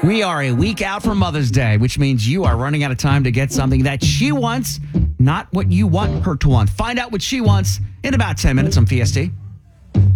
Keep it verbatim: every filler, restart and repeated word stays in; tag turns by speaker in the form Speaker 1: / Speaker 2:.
Speaker 1: We are a week out from Mother's Day, which means you are running out of time to get something that she wants, not what you want her to want. Find out what she wants in about ten minutes on P S T.